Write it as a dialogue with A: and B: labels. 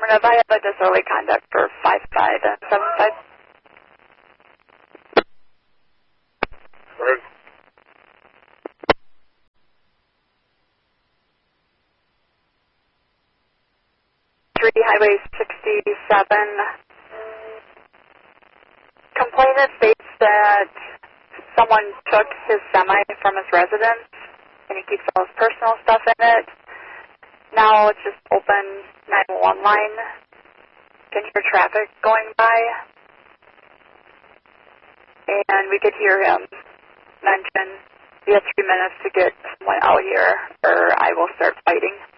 A: Affirmative. I have a disorderly conduct for 5575.
B: Right.
A: 3 Highway 67. Complainant states that someone took his semi from his residence and he keeps all his personal stuff in it. Now it's just open 911 line. Can hear traffic going by. And we could hear him mention, "You have 3 minutes to get someone out here or I will start fighting."